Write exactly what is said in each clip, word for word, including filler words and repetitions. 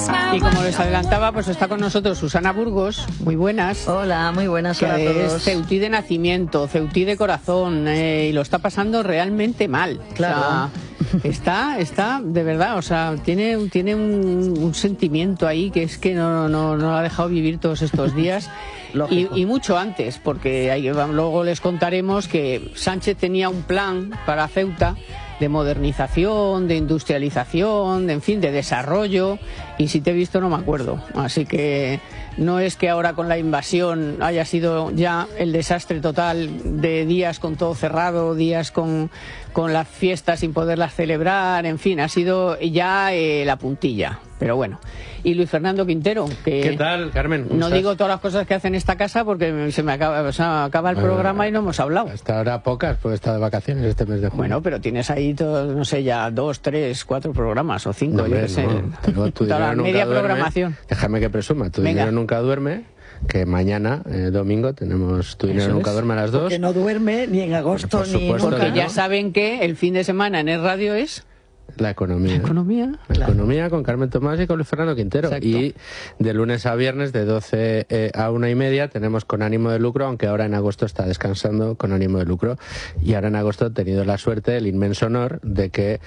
Y como les adelantaba, pues está con nosotros Susana Burgos. Muy buenas. Hola, muy buenas. Que Hola a es todos. ceutí de nacimiento, ceutí de corazón, eh, y lo está pasando realmente mal. Claro. O sea, está, está, de verdad, o sea, tiene, tiene un, un sentimiento ahí que es que no, no, no lo ha dejado vivir todos estos días. y, y mucho antes, porque hay, luego les contaremos que Sánchez tenía un plan para Ceuta de modernización, de industrialización, de, en fin, de desarrollo, y si te he visto no me acuerdo. Así que no es que ahora con la invasión haya sido ya el desastre total de días con todo cerrado, días con, con las fiestas sin poderlas celebrar, en fin, ha sido ya eh, la puntilla. Pero bueno. Y Luis Fernando Quintero, que ¿qué tal, Carmen? No estás? digo todas las cosas que hace en esta casa porque se me acaba, o sea, acaba el programa eh, y no hemos hablado. Hasta ahora pocas, porque he estado de vacaciones este mes de junio. Bueno, pero tienes ahí, todo, no sé, ya dos, tres, cuatro programas o cinco, No, yo hombre, qué sé. no, tengo tu Toda la dinero media nunca duerme. programación. Déjame que presuma, tu Venga. dinero nunca duerme, que mañana, eh, domingo, tenemos tu dinero Eso nunca es. duerme a las dos. Porque no duerme ni en agosto Por ni supuesto, nunca. Porque ya ¿no? saben que el fin de semana en Es Radio es La economía. la economía. La Claro. economía con Carmen Tomás y con Luis Fernando Quintero. Exacto. Y de lunes a viernes, de doce eh, a una y media, tenemos Con Ánimo de Lucro, aunque ahora en agosto está descansando Con Ánimo de Lucro. Y ahora en agosto he tenido la suerte, el inmenso honor de que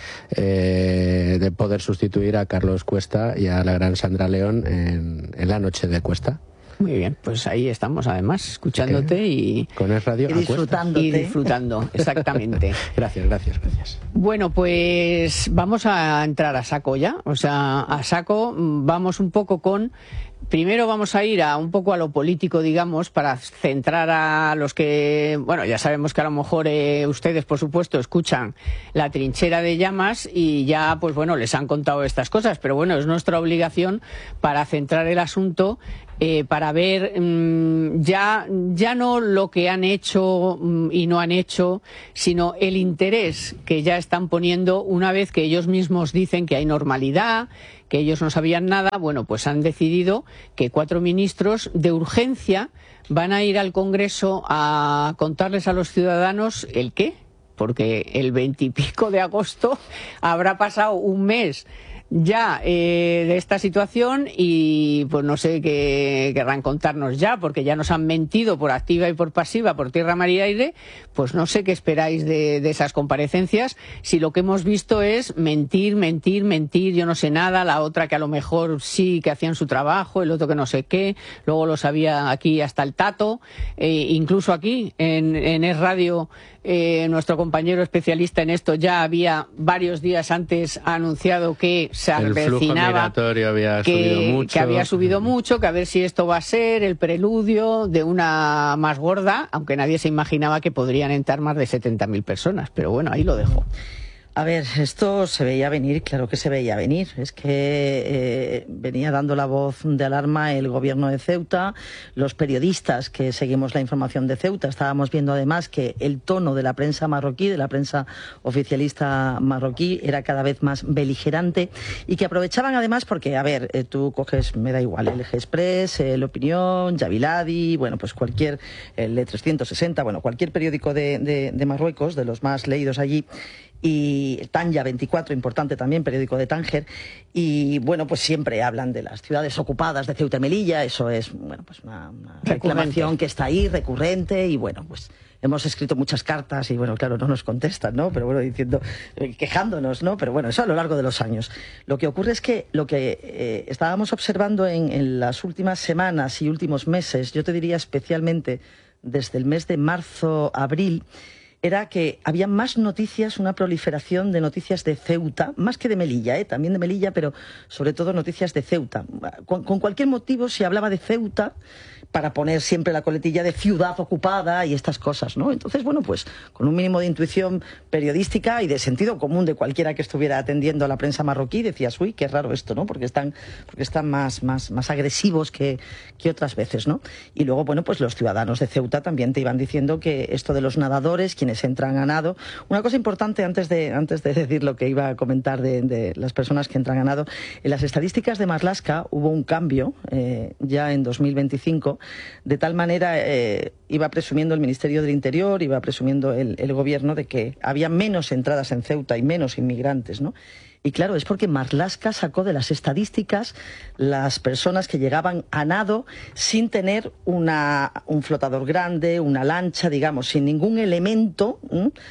eh, de poder sustituir a Carlos Cuesta y a la gran Sandra León en, en la noche de Cuesta. Muy bien, pues ahí estamos además, escuchándote y, Con Es Radio Y a Cuesta. disfrutando. y disfrutando, exactamente. Gracias, gracias, gracias. Bueno, pues vamos a entrar a saco ya, o sea, a saco vamos un poco con... Primero vamos a ir a un poco a lo político, digamos, para centrar a los que, bueno, ya sabemos que a lo mejor eh, ustedes, por supuesto, escuchan La Trinchera de Llamas y ya, pues bueno, les han contado estas cosas, pero bueno, es nuestra obligación para centrar el asunto, eh, para ver mmm, ya, ya no lo que han hecho mmm, y no han hecho, sino el interés que ya están poniendo una vez que ellos mismos dicen que hay normalidad, que ellos no sabían nada. Bueno, pues han decidido que cuatro ministros de urgencia van a ir al Congreso a contarles a los ciudadanos el qué, porque el veintipico de agosto habrá pasado un mes ya eh, de esta situación y pues no sé qué querrán contarnos ya, porque ya nos han mentido por activa y por pasiva, por tierra, mar y aire. Pues no sé qué esperáis de, de esas comparecencias, si lo que hemos visto es mentir, mentir, mentir, yo no sé nada, la otra que a lo mejor sí que hacían su trabajo, el otro que no sé qué, luego lo sabía aquí hasta el tato, eh, incluso aquí en, en Es Radio. Eh, nuestro compañero especialista en esto ya había varios días antes anunciado que se El flujo avecinaba, migratorio había que, subido mucho. que había subido mucho, que a ver si esto va a ser el preludio de una más gorda, aunque nadie se imaginaba que podrían entrar más de setenta mil personas, pero bueno, ahí lo dejo. A ver, esto se veía venir, claro que se veía venir. Es que eh, venía dando la voz de alarma el gobierno de Ceuta, los periodistas que seguimos la información de Ceuta. Estábamos viendo además que el tono de la prensa marroquí, de la prensa oficialista marroquí, era cada vez más beligerante y que aprovechaban además porque, a ver, eh, tú coges, me da igual, el Eje Express, El Opinión, Yabiladi, bueno, pues cualquier, el E trescientos sesenta, bueno, cualquier periódico de, de, de Marruecos, de los más leídos allí, y Tanja veinticuatro, importante también, periódico de Tánger, y bueno, pues siempre hablan de las ciudades ocupadas de Ceuta y Melilla. Eso es, bueno, pues una, una reclamación que está ahí, recurrente, y bueno, pues hemos escrito muchas cartas y bueno, claro, no nos contestan, ¿no? Pero bueno, diciendo, quejándonos, ¿no? Pero bueno, eso a lo largo de los años. Lo que ocurre es que lo que eh, estábamos observando en, en las últimas semanas y últimos meses, yo te diría especialmente desde el mes de marzo, abril, era que había más noticias, una proliferación de noticias de Ceuta, más que de Melilla, ¿eh? También de Melilla, pero sobre todo noticias de Ceuta. Con, con cualquier motivo se hablaba de Ceuta para poner siempre la coletilla de ciudad ocupada y estas cosas, ¿no? Entonces, bueno, pues con un mínimo de intuición periodística y de sentido común de cualquiera que estuviera atendiendo a la prensa marroquí, decías, uy, qué raro esto, ¿no? Porque están, porque están más, más, más agresivos que, que otras veces, ¿no? Y luego, bueno, pues los ciudadanos de Ceuta también te iban diciendo que esto de los nadadores, quienes entran a nado, una cosa importante antes de, antes de decir lo que iba a comentar de, de las personas que entran a nado, en las estadísticas de Marlaska hubo un cambio eh, ya en dos mil veinticinco. De tal manera, eh, iba presumiendo el Ministerio del Interior, iba presumiendo el, el gobierno de que había menos entradas en Ceuta y menos inmigrantes, ¿no? Y claro, es porque Marlaska sacó de las estadísticas las personas que llegaban a nado sin tener una, un flotador grande, una lancha, digamos, sin ningún elemento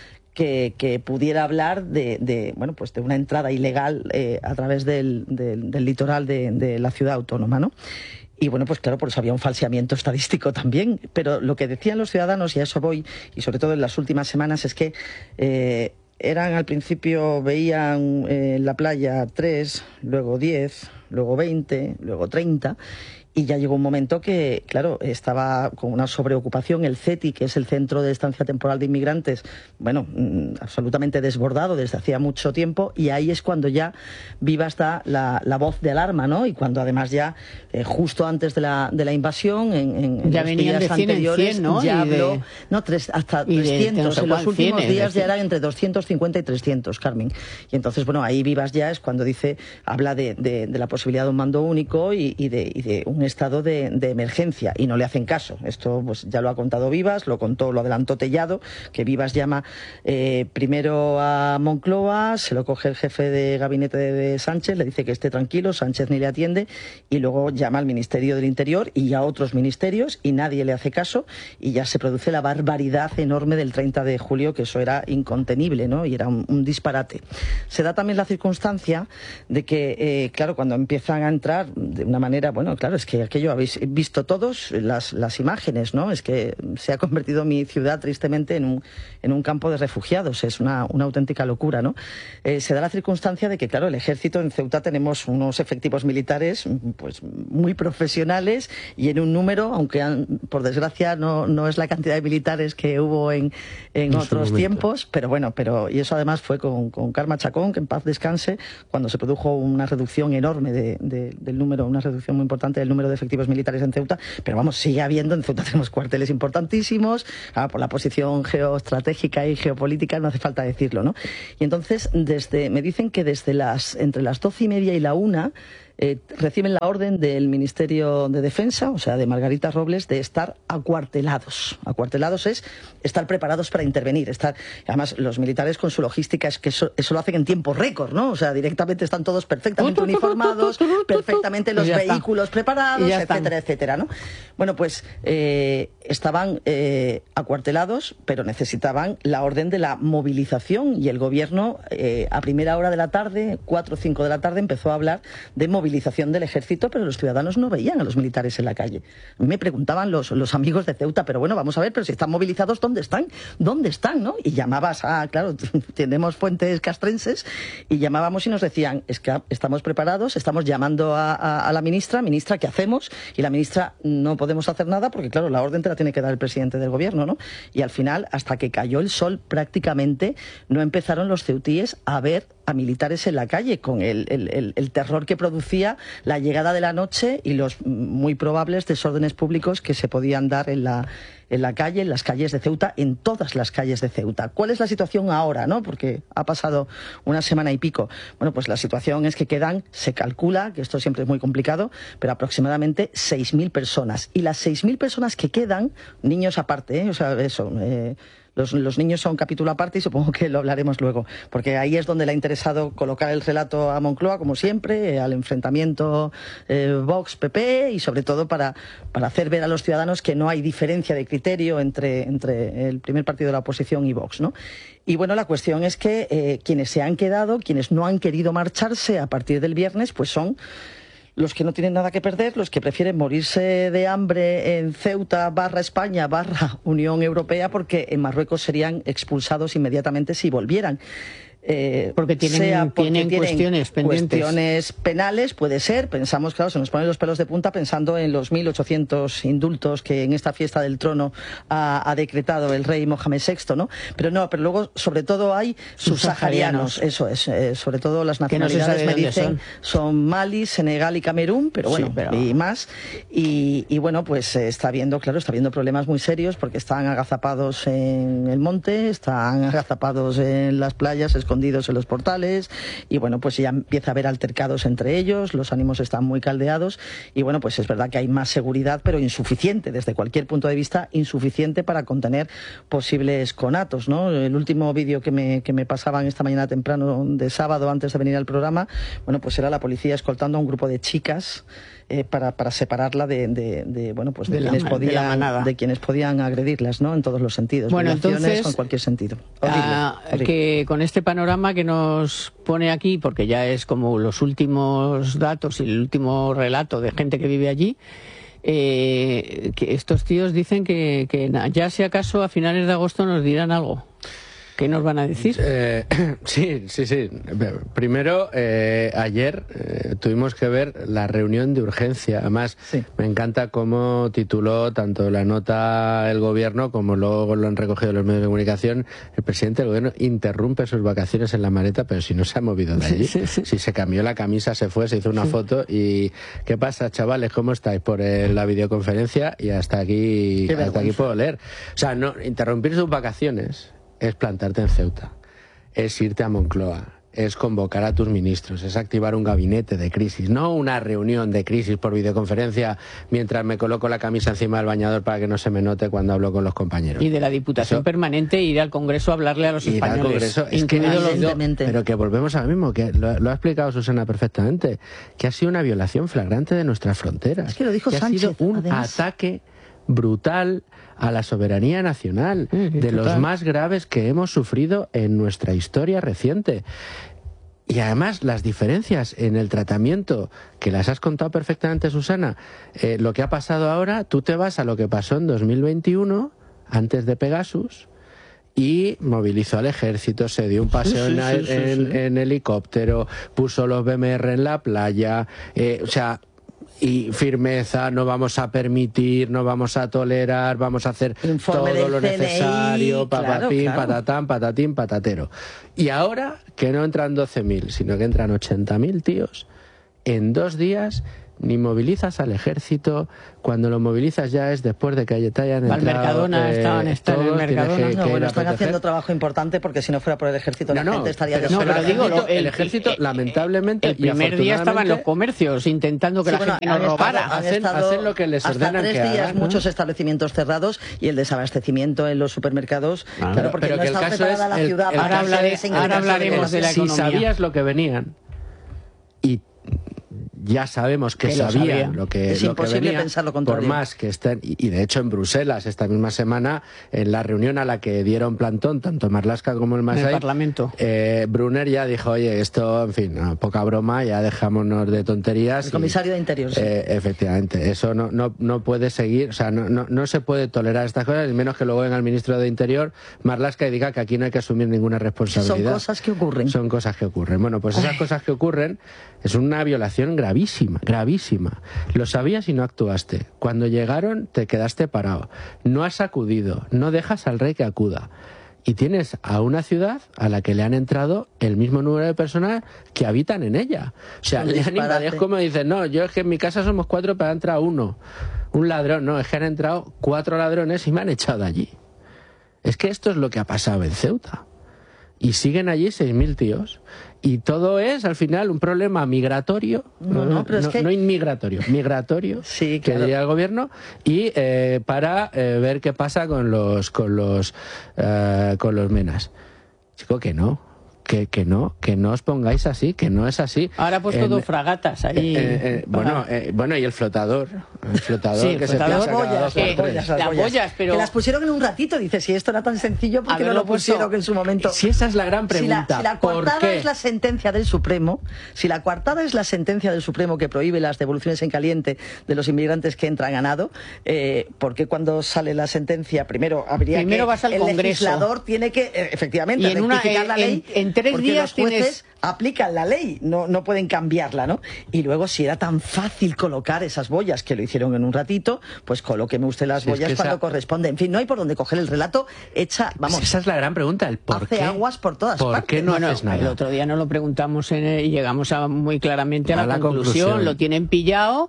que, que pudiera hablar de, de, bueno, pues de una entrada ilegal eh, a través del, del, del litoral de, de la ciudad autónoma, ¿no? Y bueno, pues claro, por eso había un falseamiento estadístico también. Pero lo que decían los ciudadanos, y a eso voy, y sobre todo en las últimas semanas, es que eh, eran al principio, veían eh, en la playa tres, luego diez, luego veinte, luego treinta... Y ya llegó un momento que, claro, estaba con una sobreocupación. El C E T I, que es el Centro de Estancia Temporal de Inmigrantes, bueno, mmm, absolutamente desbordado desde hacía mucho tiempo. Y ahí es cuando ya viva hasta la, la voz de alarma, ¿no? Y cuando además ya, eh, justo antes de la, de la invasión, en, en, en ya los venían días de cien anteriores, en cien, ¿no? ya habló, de... no, tres, hasta y trescientos. de, en los últimos cien, días ya eran entre doscientos cincuenta y trescientos, Carmen. Y entonces, bueno, ahí Vivas ya es cuando dice, habla de, de, de la posibilidad de un mando único y, y, de, y de un estado de, de emergencia, y no le hacen caso. Esto pues ya lo ha contado Vivas, lo contó, lo adelantó Tellado, que Vivas llama eh, primero a Moncloa, se lo coge el jefe de gabinete de, de Sánchez, le dice que esté tranquilo, Sánchez ni le atiende, y luego llama al Ministerio del Interior y a otros ministerios, y nadie le hace caso, y ya se produce la barbaridad enorme del treinta de julio, que eso era incontenible, ¿no? Y era un, un disparate. Se da también la circunstancia de que, eh, claro, cuando empiezan a entrar de una manera, bueno, claro, es que aquello habéis visto todos las, las imágenes, ¿no? Es que se ha convertido mi ciudad tristemente en un, en un campo de refugiados, es una, una auténtica locura, ¿no? Eh, se da la circunstancia de que, claro, el ejército en Ceuta tenemos unos efectivos militares pues muy profesionales y en un número, aunque han, por desgracia no, no es la cantidad de militares que hubo en, en otros tiempos, pero bueno, pero y eso además fue con, con Karma Chacón, que en paz descanse, cuando se produjo una reducción enorme de, de, del número, una reducción muy importante del número de efectivos militares en Ceuta, pero vamos, sigue habiendo, en Ceuta tenemos cuarteles importantísimos, ah, por la posición geoestratégica y geopolítica, no hace falta decirlo, ¿no? Y entonces, desde, me dicen que desde las, entre las doce y media y la una, Eh, reciben la orden del Ministerio de Defensa, o sea, de Margarita Robles, de estar acuartelados. Acuartelados es estar preparados para intervenir. Estar, además, los militares con su logística es que eso, eso lo hacen en tiempo récord, ¿no? O sea, directamente están todos perfectamente uniformados, perfectamente los vehículos está. preparados, etcétera, etcétera, ¿no? Bueno, pues eh, estaban eh, acuartelados, pero necesitaban la orden de la movilización y el gobierno eh, a primera hora de la tarde, cuatro o cinco de la tarde, empezó a hablar de movilización movilización del ejército, pero los ciudadanos no veían a los militares en la calle. Me preguntaban los, los amigos de Ceuta, pero bueno, vamos a ver, pero si están movilizados, ¿dónde están? ¿Dónde están? ¿No? Y llamabas a, claro, tenemos fuentes castrenses, y llamábamos y nos decían, es que estamos preparados, estamos llamando a, a, a la ministra, ministra, ¿qué hacemos? Y la ministra, no podemos hacer nada porque, claro, la orden te la tiene que dar el presidente del gobierno, ¿no? Y al final, hasta que cayó el sol, prácticamente no empezaron los ceutíes a ver a militares en la calle, con el, el, el, el terror que producía la llegada de la noche y los muy probables desórdenes públicos que se podían dar en la, en la calle, en las calles de Ceuta, en todas las calles de Ceuta. ¿Cuál es la situación ahora, no? Porque ha pasado una semana y pico. Bueno, pues la situación es que quedan, se calcula, que esto siempre es muy complicado, pero aproximadamente seis mil personas. Y las seis mil personas que quedan, niños aparte, ¿eh? O sea, eso... Eh, Los, los niños son capítulo aparte y supongo que lo hablaremos luego, porque ahí es donde le ha interesado colocar el relato a Moncloa, como siempre, eh, al enfrentamiento eh, Vox-P P, y sobre todo para, para hacer ver a los ciudadanos que no hay diferencia de criterio entre, entre el primer partido de la oposición y Vox, ¿no? Y bueno, la cuestión es que eh, quienes se han quedado, quienes no han querido marcharse a partir del viernes, pues son los que no tienen nada que perder, los que prefieren morirse de hambre en Ceuta barra España barra Unión Europea, porque en Marruecos serían expulsados inmediatamente si volvieran. Eh, porque tienen, sea porque tienen, tienen cuestiones pendientes. Cuestiones penales, puede ser. Pensamos, claro, se nos ponen los pelos de punta pensando en los mil ochocientos indultos que en esta fiesta del trono ha, ha decretado el rey Mohamed sexto, ¿no? Pero no, pero luego, sobre todo, hay subsaharianos. Subsaharianos. Eso es. Eh, sobre todo las nacionalidades, no me dicen, son. son Mali, Senegal y Camerún, pero bueno, sí, pero... y más. Y, y bueno, pues eh, está habiendo, claro, está habiendo problemas muy serios porque están agazapados en el monte, están agazapados en las playas, escondidos escondidos en los portales, y bueno, pues ya empieza a haber altercados entre ellos, los ánimos están muy caldeados, y bueno, pues es verdad que hay más seguridad, pero insuficiente, desde cualquier punto de vista, insuficiente para contener posibles conatos, ¿no? El último vídeo que me, que me pasaban esta mañana temprano de sábado, antes de venir al programa, bueno, pues era la policía escoltando a un grupo de chicas eh, para, para separarla de, de, de bueno, pues de, de, quienes la, podían, de, de quienes podían agredirlas, ¿no? En todos los sentidos. Bueno, entonces, en cualquier sentido. Horrible, a, horrible. Que con este panorama que nos pone aquí, porque ya es como los últimos datos y el último relato de gente que vive allí, eh, que estos tíos dicen que, que ya si acaso a finales de agosto nos dirán algo. ¿Qué nos van a decir? Eh, sí, sí, sí. Primero, eh, ayer eh, tuvimos que ver la reunión de urgencia. Además, sí. Me encanta cómo tituló tanto la nota el gobierno como luego lo han recogido los medios de comunicación. El presidente del gobierno interrumpe sus vacaciones en la maleta, pero si no se ha movido de allí. Sí, sí, sí. Si se cambió la camisa, se fue, se hizo una sí. foto y... ¿Qué pasa, chavales? ¿Cómo estáis? Por eh, la videoconferencia y hasta aquí, hasta aquí puedo leer. O sea, no interrumpir sus vacaciones es plantarte en Ceuta, es irte a Moncloa, es convocar a tus ministros, es activar un gabinete de crisis, no una reunión de crisis por videoconferencia mientras me coloco la camisa encima del bañador para que no se me note cuando hablo con los compañeros. Y de la Diputación Eso, Permanente ir al Congreso a hablarle a los ir españoles. Al Congreso, es que los dos, pero que volvemos a lo mismo, que lo, lo ha explicado Susana perfectamente, que ha sido una violación flagrante de nuestras fronteras. Es que lo dijo que Sánchez, ha sido un además. ataque brutal a la soberanía nacional, sí, de total. los más graves que hemos sufrido en nuestra historia reciente. Y además las diferencias en el tratamiento, que las has contado perfectamente, Susana, eh, lo que ha pasado ahora, tú te vas a lo que pasó en dos mil veintiuno, antes de Pegasus, y movilizó al ejército, se dio un paseo sí, sí, en, sí, en, sí, sí. en helicóptero, puso los B M R en la playa, eh, o sea... y firmeza, no vamos a permitir, no vamos a tolerar, vamos a hacer Informe todo lo C N I, necesario, papapín, claro, claro. patatán, patatín, patatero. Y ahora que no entran doce mil, sino que entran ochenta mil tíos, en dos días ni movilizas al ejército, cuando lo movilizas ya es después de que te hayan entrado... Al Mercadona, eh, estaban, están en el Mercadona. Que, no, que bueno, están haciendo trabajo importante porque si no fuera por el ejército no, la gente no, estaría pero, no, pero digo, lo, el, el ejército, el, lamentablemente... El primer día estaban en los comercios intentando que sí, la bueno, gente no robara. Estado, hacen, estado hacen lo que les ordenan hasta tres que días hagan, ¿no? Muchos establecimientos cerrados y el desabastecimiento en los supermercados, ah, claro, porque pero no que está el caso preparada es la el, ciudad. El ahora, hablaré, es, ahora hablaremos de la si economía. Si sabías lo que venían y ya sabemos que, que sabían lo, lo que es lo imposible que venía, pensar lo contrario. por más que estén, y, y de hecho en Bruselas esta misma semana, en la reunión a la que dieron plantón tanto Marlaska como el Masai, en el Parlamento, eh, Brunner ya dijo, oye, esto, en fin, no, poca broma, ya dejámonos de tonterías. El comisario y, de Interior, sí. eh, efectivamente, eso no, no, no puede seguir, o sea, no, no, no se puede tolerar estas cosas, y menos que luego venga el ministro de Interior, Marlaska, y diga que aquí no hay que asumir ninguna responsabilidad. Son cosas que ocurren. Son cosas que ocurren. Bueno, pues esas Ay. cosas que ocurren es una violación gravísima, gravísima. Lo sabías y no actuaste. Cuando llegaron te quedaste parado. No has acudido, no dejas al rey que acuda. Y tienes a una ciudad a la que le han entrado el mismo número de personas que habitan en ella. O sea, le han invadido, es como dicen, no, yo es que en mi casa somos cuatro, pero ha entrado uno. Un ladrón, no, es que han entrado cuatro ladrones y me han echado de allí. Es que esto es lo que ha pasado en Ceuta. Y siguen allí seis mil tíos. Y todo es, al final, un problema migratorio, no, no, pero no, es que... no inmigratorio, migratorio, sí, que claro. diría el gobierno, y eh, para eh, ver qué pasa con los con los uh, con los menas. Chico, que no. Que, que no, que no os pongáis así, que no es así. Ahora ha puesto en, dos fragatas ahí. Eh, eh, bueno, eh, bueno, y el flotador. El flotador sí, el que flotador, se piensa boyas, que, que las, las boyas, pero... que las pusieron en un ratito. Dice, si esto era tan sencillo, ¿por qué no lo pusieron puesto... en su momento? Si esa es la gran pregunta. Si la, si la coartada ¿por qué? es la sentencia del Supremo, si la coartada es la sentencia del Supremo que prohíbe las devoluciones en caliente de los inmigrantes que entran a nado, eh, ¿por qué cuando sale la sentencia primero habría primero que vas al el Congreso. legislador tiene que eh, efectivamente y en rectificar una, la ley? En, en tres porque días los jueces tienes... aplican la ley, no, no pueden cambiarla, ¿no? Y luego, si era tan fácil colocar esas boyas que lo hicieron en un ratito, pues colóqueme usted las si boyas es que cuando esa... corresponde. En fin, no hay por dónde coger el relato hecha, vamos. Esa es la gran pregunta, el por hace qué. aguas por todas ¿Por partes. qué no bueno, haces nada? El otro día nos lo preguntamos en el, y llegamos a, muy claramente a, a la, la conclusión. conclusión. Lo tienen pillado.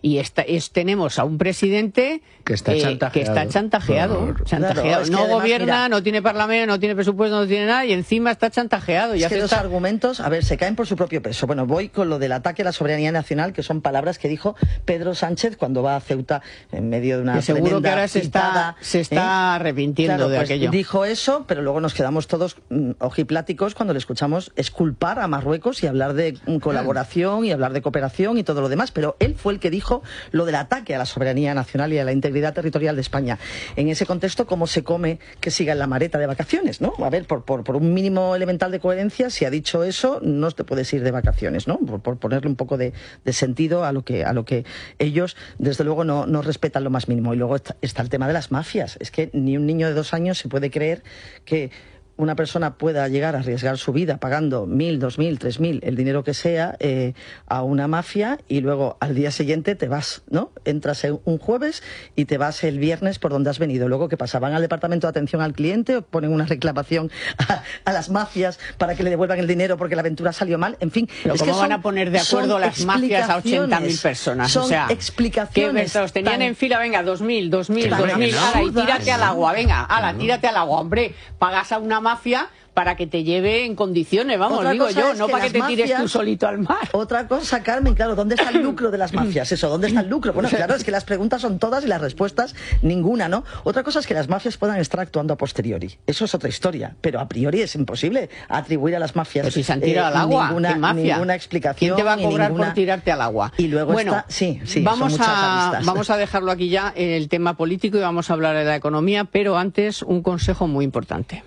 Y esta, es, tenemos a un presidente que está eh, chantajeado. Que está chantajeado, Por... chantajeado. Claro, es que no además, gobierna, mira, no tiene parlamento, no tiene presupuesto, no tiene nada y encima está chantajeado. Es y que hace los esta... argumentos, a ver, se caen por su propio peso. Bueno, voy con lo del ataque a la soberanía nacional, que son palabras que dijo Pedro Sánchez cuando va a Ceuta en medio de una que seguro tremenda que ahora se está, se está ¿eh? arrepintiendo claro, de pues aquello. Dijo eso, pero luego nos quedamos todos mm, ojipláticos cuando le escuchamos esculpar a Marruecos y hablar de mm, colaboración y hablar de cooperación y todo lo demás. Pero él fue el que dijo lo del ataque a la soberanía nacional y a la integridad territorial de España. En ese contexto, ¿cómo se come que siga en la maleta de vacaciones, ¿no? A ver, por, por, por un mínimo elemental de coherencia, si ha dicho eso, no te puedes ir de vacaciones, ¿no? Por, por ponerle un poco de, de sentido a lo que a lo que ellos, desde luego, no, no respetan lo más mínimo. Y luego está, está el tema de las mafias. Es que ni un niño de dos años se puede creer que una persona pueda llegar a arriesgar su vida pagando mil, dos mil, tres mil, el dinero que sea, eh, a una mafia y luego al día siguiente te vas, ¿no? Entras un jueves y te vas el viernes por donde has venido. Luego, ¿qué pasa? ¿Van al departamento de atención al cliente o ponen una reclamación a, a las mafias para que le devuelvan el dinero porque la aventura salió mal? En fin, pero es ¿cómo que van son, a poner de acuerdo las mafias a ochenta mil personas? Son o sea, explicaciones. Que los tenían tan... en fila, venga, dos mil, dos mil, claro, dos mil, no, ala, y tírate no, al agua, venga, ala, no. tírate al agua, hombre, pagas a una mafia para que te lleve en condiciones, vamos, Otra digo yo, es no que para que te mafias, tires tú solito al mar. Otra cosa, Carmen, claro, ¿dónde está el lucro de las mafias? Eso, ¿dónde está el lucro? Bueno, claro, es que las preguntas son todas y las respuestas ninguna, ¿no? Otra cosa es que las mafias puedan estar actuando a posteriori. Eso es otra historia, pero a priori es imposible atribuir a las mafias pero si se han tirado eh, al agua, ninguna, ¿qué mafia? ninguna explicación. ¿Quién te va a cobrar ninguna... por tirarte al agua? Y luego bueno, está... Sí, sí, vamos, son muchas a, aristas. vamos a dejarlo aquí ya, el tema político, y vamos a hablar de la economía, pero antes un consejo muy importante.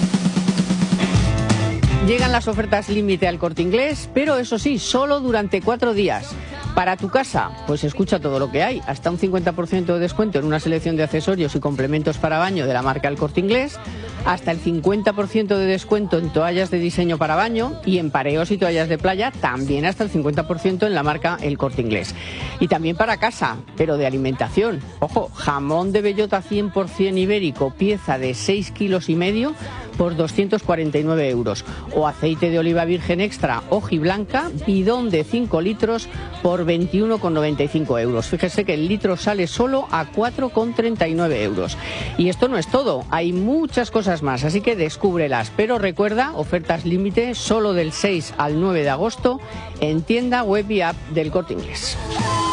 Llegan las ofertas límite al Corte Inglés, pero eso sí, solo durante cuatro días. Para tu casa, pues escucha todo lo que hay. Hasta un cincuenta por ciento de descuento en una selección de accesorios y complementos para baño de la marca El Corte Inglés. Hasta el cincuenta por ciento de descuento en toallas de diseño para baño y en pareos y toallas de playa, también hasta el cincuenta por ciento en la marca El Corte Inglés. Y también para casa, pero de alimentación. Ojo, jamón de bellota cien por ciento ibérico, pieza de seis kilos y medio por doscientos cuarenta y nueve euros. O aceite de oliva virgen extra hojiblanca, bidón de cinco litros por veintiuno con noventa y cinco euros. Fíjese que el litro sale solo a cuatro con treinta y nueve euros. Y esto no es todo, hay muchas cosas más, así que descúbrelas. Pero recuerda, ofertas límite solo del seis al nueve de agosto en tienda, web y app del Corte Inglés.